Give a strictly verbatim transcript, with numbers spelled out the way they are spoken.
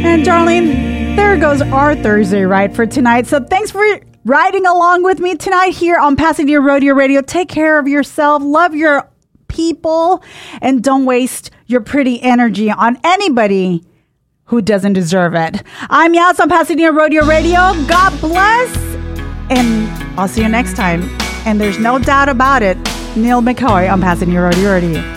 And Darlene, there goes our Thursday ride for tonight. So thanks for riding along with me tonight here on Pasadena Rodeo Radio. Take care of yourself, love your people, and don't waste your pretty energy on anybody who doesn't deserve it. I'm Yas on Pasadena Rodeo Radio. God bless, and I'll see you next time. And there's no doubt about it, Neil McCoy on Pasadena Rodeo Radio.